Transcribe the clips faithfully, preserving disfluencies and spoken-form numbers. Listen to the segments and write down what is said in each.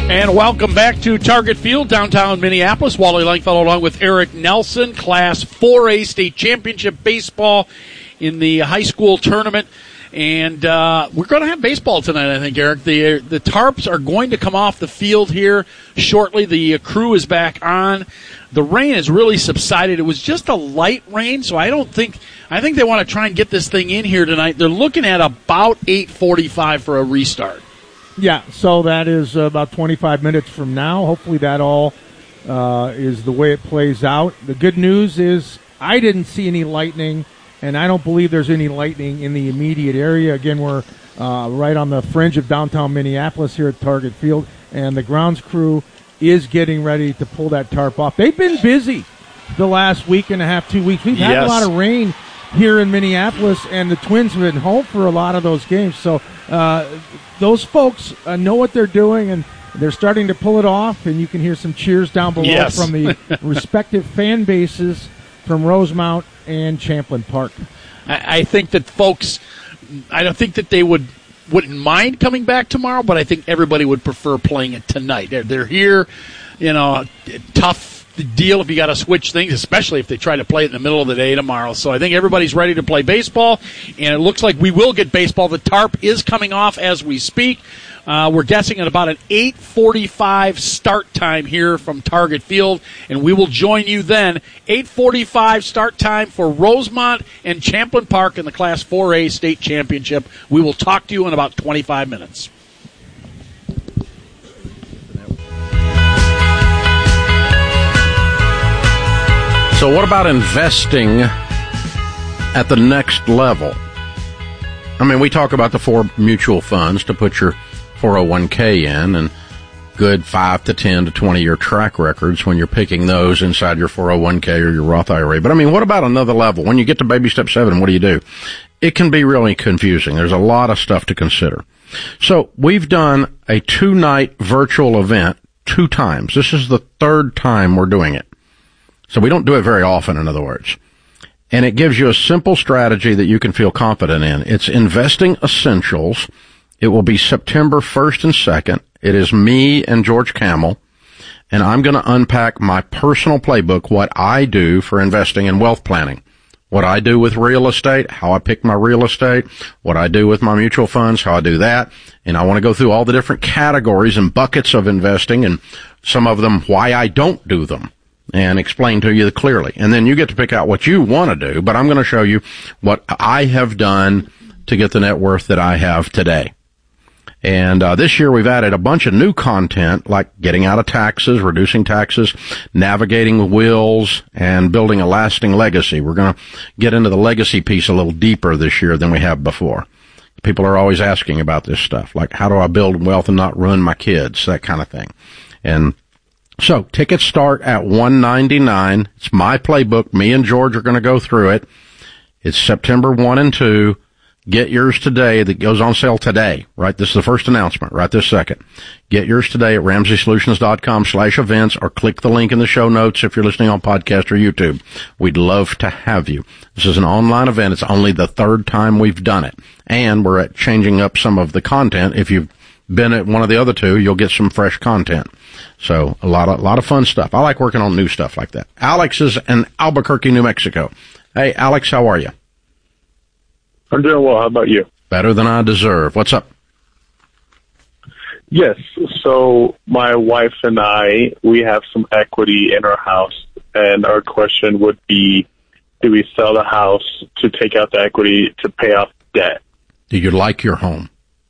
And welcome back to Target Field, downtown Minneapolis. Wally Langfellow along with Eric Nelson, Class four A State Championship Baseball in the high school tournament. And uh, we're going to have baseball tonight, I think, Eric. The the tarps are going to come off the field here shortly. The uh, crew is back on. The rain has really subsided. It was just a light rain, so I don't think I think they want to try and get this thing in here tonight. They're looking at about eight forty-five for a restart. Yeah, so that is about twenty-five minutes from now. Hopefully that all uh, is the way it plays out. The good news is I didn't see any lightning, and I don't believe there's any lightning in the immediate area. Again, we're uh, right on the fringe of downtown Minneapolis here at Target Field, and the grounds crew is getting ready to pull that tarp off. They've been busy the last week and a half, two weeks. We've had yes. a lot of rain here in Minneapolis, and the Twins have been home for a lot of those games. So uh, those folks uh, know what they're doing, and they're starting to pull it off, and you can hear some cheers down below yes. from the respective fan bases from Rosemount and Champlain Park. I, I think that folks, I don't think that they would wouldn't mind coming back tomorrow, but I think everybody would prefer playing it tonight. They're, they're here, you know, tough deal if you got to switch things, especially if they try to play it in the middle of the day tomorrow. So I think everybody's ready to play baseball, and it looks like we will get baseball. The tarp is coming off as we speak. Uh, we're guessing at about an eight forty-five start time here from Target Field, and we will join you then. eight forty-five start time for Rosemount and Champlain Park in the Class four A State Championship. We will talk to you in about twenty-five minutes. So what about investing at the next level? I mean, we talk about the four mutual funds to put your four oh one k in, and good five to ten to twenty year track records when you're picking those inside your four oh one k or your Roth I R A. But I mean, what about another level? When you get to baby step seven, what do you do? It can be really confusing. There's a lot of stuff to consider. So we've done a two night virtual event two times. This is the third time we're doing it. So we don't do it very often, in other words. And it gives you a simple strategy that you can feel confident in. It's Investing Essentials. It will be September first and second. It is me and George Camel, and I'm going to unpack my personal playbook, what I do for investing and wealth planning, what I do with real estate, how I pick my real estate, what I do with my mutual funds, how I do that. And I want to go through all the different categories and buckets of investing, and some of them why I don't do them, and explain to you clearly. And then you get to pick out what you want to do, but I'm going to show you what I have done to get the net worth that I have today. And uh, this year we've added a bunch of new content, like getting out of taxes, reducing taxes, navigating wills, and building a lasting legacy. We're going to get into the legacy piece a little deeper this year than we have before. People are always asking about this stuff, like how do I build wealth and not ruin my kids, that kind of thing. And so tickets start at one ninety-nine. It's my playbook. Me and George are going to go through it. It's September first and second. Get yours today. That goes on sale today, right? This is the first announcement, right this second. Get yours today at ramsey solutions dot com slash events, or click the link in the show notes if you're listening on podcast or YouTube. We'd love to have you. This is an online event. It's only the third time we've done it. And we're at changing up some of the content. If you've been at one of the other two, you'll get some fresh content. So a lot of, a lot of fun stuff. I like working on new stuff like that. Alex is in Albuquerque, New Mexico. Hey, Alex, how are you? I'm doing well. How about you? Better than I deserve. What's up? Yes. So my wife and I, we have some equity in our house, and our question would be, do we sell the house to take out the equity to pay off debt? Do you like your home?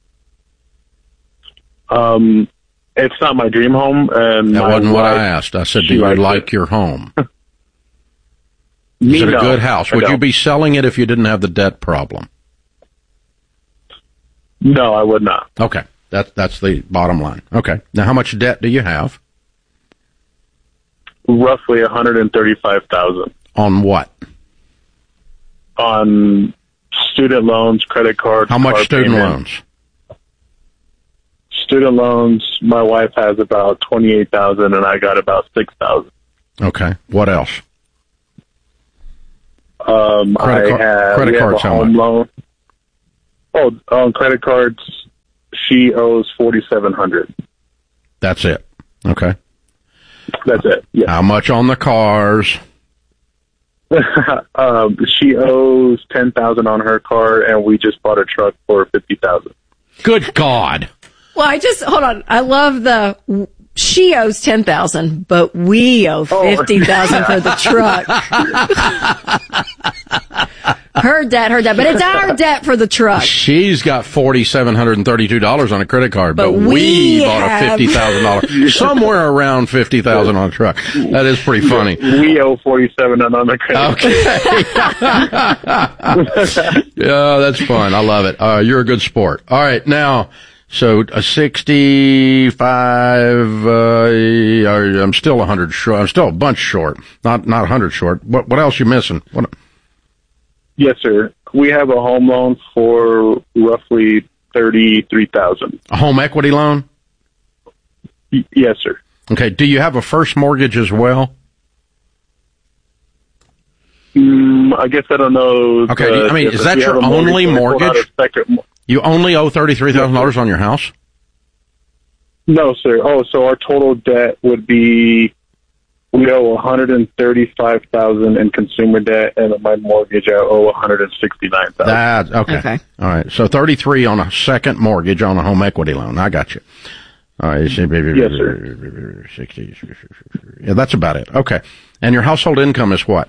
Um, it's not my dream home. And that wasn't what wife, I asked. I said, do you like it. your home? Me, Is it no, a good house? Would you be selling it if you didn't have the debt problem? No, I would not. Okay. That, that's the bottom line. Okay. Now, how much debt do you have? Roughly one hundred thirty-five thousand dollars. On what? On student loans, credit cards. How much student payment. loans? Student loans, my wife has about twenty-eight thousand dollars, and I got about six thousand dollars. Okay. What else? Um, credit I car- have, credit we cards, have a how home much? loan. Oh, on credit cards, she owes forty-seven hundred dollars. That's it. Okay. That's it. Yeah. How much on the cars? um, she owes ten thousand on her car, and we just bought a truck for fifty thousand. Good God. Well, I just, hold on. I love the, she owes ten thousand, but we owe fifty thousand for the truck. Her debt, her debt, but it's our debt for the truck. She's got four thousand seven hundred thirty-two dollars on a credit card, but, But we, we bought a have- fifty thousand dollars, somewhere around fifty thousand dollars on a truck. That is pretty funny. We owe forty-seven on the credit. Okay. Yeah, that's fun. I love it. Uh, you're a good sport. All right, now, so a sixty-five, uh, I'm still a hundred short. I'm still a bunch short. Not, not a hundred short. What, what else you missing? What? Yes, sir. We have a home loan for roughly thirty-three thousand. A home equity loan? Y- yes, sir. Okay. Do you have a first mortgage as well? Mm, I guess I don't know. Okay, the I mean, is difference. that We your have a only so we pulled out mortgage? a second mo- You only owe thirty-three thousand dollars on your house? No, sir. Oh, so our total debt would be, we owe one hundred thirty-five thousand dollars in consumer debt, and my mortgage I owe one hundred sixty-nine thousand dollars. That, okay. Okay. All right. So thirty-three on a second mortgage on a home equity loan. I got you. All right. Yes, sir. sixty. Yeah, that's about it. Okay. And your household income is what?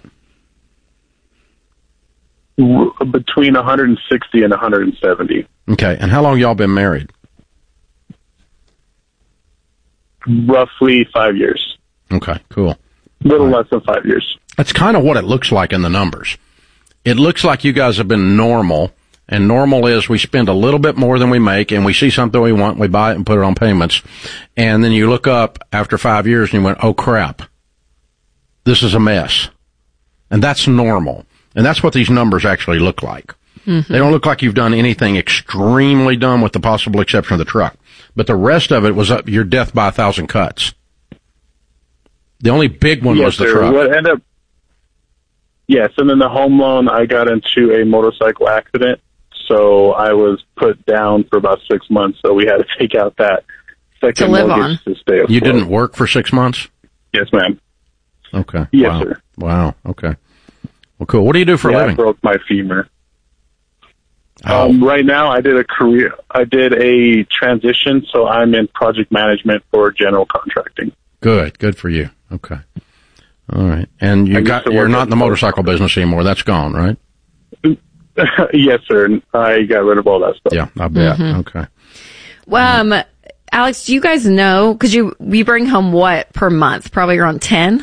R- Between one hundred sixty and one hundred seventy. Okay. And how long y'all been married? Roughly five years. Okay. Cool. A little less than five years. That's kind of what it looks like in the numbers. It looks like you guys have been normal, and normal is we spend a little bit more than we make, and we see something we want, we buy it and put it on payments, and then you look up after five years and you went, oh crap, this is a mess. And that's normal. And that's what these numbers actually look like. Mm-hmm. They don't look like you've done anything extremely dumb with the possible exception of the truck. But the rest of it was up your death by a thousand cuts. The only big one Yes, was the sir. truck. What ended up, yes, and then the home loan, I got into a motorcycle accident, so I was put down for about six months, so we had to take out that second To live mortgage on. to stay afloat. You didn't work for six months? Yes, ma'am. Okay. Yes, wow. sir. Wow. Okay. Well, cool. What do you do for yeah, a I living? broke my femur. Oh. Um, right now, I did a career. I did a transition, so I'm in project management for general contracting. Good. Good for you. Okay. All right. And you I got, used to you're work not at in the motorcycle business anymore. That's gone, right? Yes, sir. I got rid of all that stuff. Yeah, I bet. Mm-hmm. Okay. Well, um, Alex, do you guys know, because you, you bring home what per month? Probably around ten?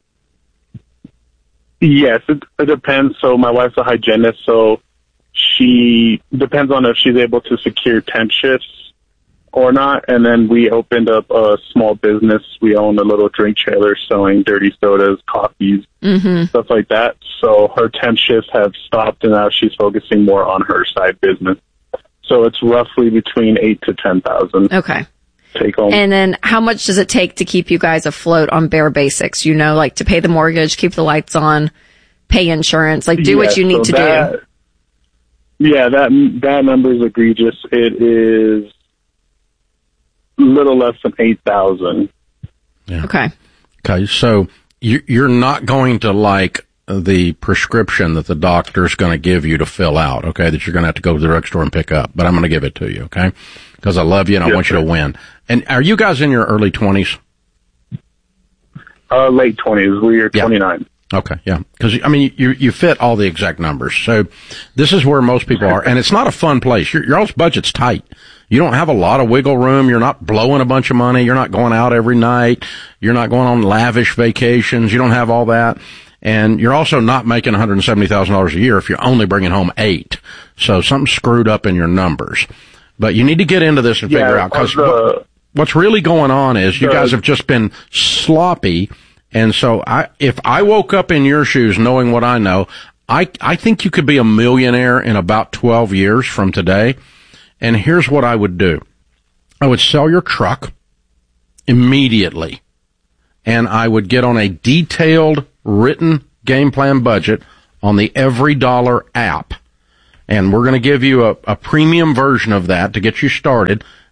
Yes, it, it depends. So my wife's a hygienist, so she depends on if she's able to secure temp shifts or not. And then we opened up a small business. We own a little drink trailer selling dirty sodas, coffees, Mm-hmm. stuff like that. So her temp shifts have stopped, and now she's focusing more on her side business. So it's roughly between eight to ten thousand Okay. take home. And then how much does it take to keep you guys afloat on bare basics? You know, like to pay the mortgage, keep the lights on, pay insurance, like do Yeah, what you need so to that, do. Yeah, that that number is egregious. It is a little less than eight thousand. Yeah. Okay. Okay. So you, you're not going to like the prescription that the doctor's going to give you to fill out, okay, that you're going to have to go to the drugstore and pick up. But I'm going to give it to you, okay, because I love you and I Yes, want you sir. to win. And are you guys in your early twenties? Uh, late twenties. We're Yeah. twenty-nine. Okay, yeah, because I mean, you you fit all the exact numbers. So this is where most people are, and it's not a fun place. Your your all's budget's tight. You don't have a lot of wiggle room. You're not blowing a bunch of money. You're not going out every night. You're not going on lavish vacations. You don't have all that, and you're also not making one hundred seventy thousand dollars a year if you're only bringing home eight. So something's screwed up in your numbers. But you need to get into this and Yeah, figure out because the- what, what's really going on is you the- guys have just been sloppy. And so I, if I woke up in your shoes knowing what I know, I, I think you could be a millionaire in about twelve years from today. And here's what I would do. I would sell your truck immediately. And I would get on a detailed written game plan budget on the Every Dollar app. And we're going to give you a, a premium version of that to get you started.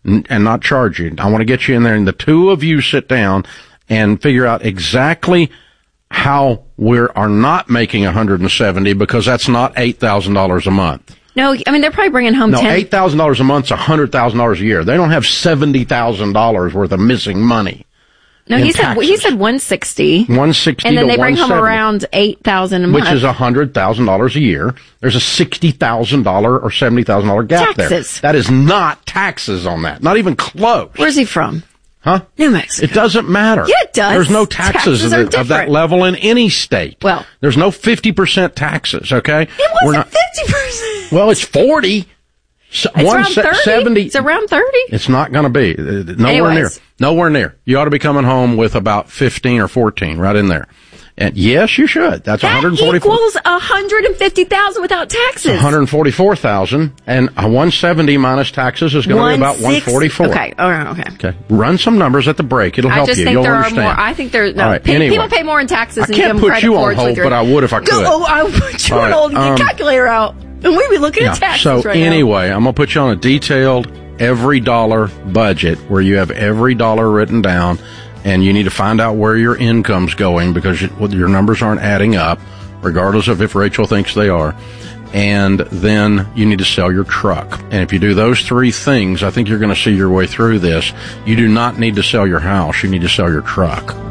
n- and not charge you. I want to get you in there, and the two of you sit down and figure out exactly how we are not making one hundred seventy, because that's not eight thousand dollars a month. No, I mean, they're probably bringing home No, ten. eight thousand dollars a month is one hundred thousand dollars a year. They don't have seventy thousand dollars worth of missing money. No, he said he said one sixty. one sixty and then to they bring home one seventy, around eight thousand a month, which is one hundred thousand dollars a year. There's a sixty thousand dollars or seventy thousand dollars gap Taxes. there. That is not taxes on that. Not even close. Where's he from? Huh? New Mexico. It doesn't matter. Yeah, it does. There's no taxes, Taxes of, are the- of that different. level in any state. Well- there's no fifty percent taxes, okay? It wasn't fifty percent. Well, it's forty. So, It's one around se- thirty. seventy. It's around thirty. It's not going to be. Uh, Nowhere Anyways. near. Nowhere near. You ought to be coming home with about fifteen or fourteen right in there. And yes, you should. That's That one hundred forty-four. equals one hundred fifty thousand without taxes. one hundred forty-four thousand, and a one seventy minus taxes is going to be about one forty-four. Okay, all right, okay. Okay. Run some numbers at the break. It'll I help just you. think You'll there understand. are more. I think there. No, All right, pay, anyway. people pay more in taxes I than can't you give them put credit you for. on It's hold, with your- but I would if I could. Go, oh, I would put you All on right, hold and um, get your calculator out, and we'd be looking Yeah. at taxes So right anyway, I'm going to put you on a detailed every dollar budget where you have every dollar written down, and you need to find out where your income's going, because you, well, your numbers aren't adding up, regardless of if Rachel thinks they are. And then you need to sell your truck. And if you do those three things, I think you're going to see your way through this. You do not need to sell your house. You need to sell your truck.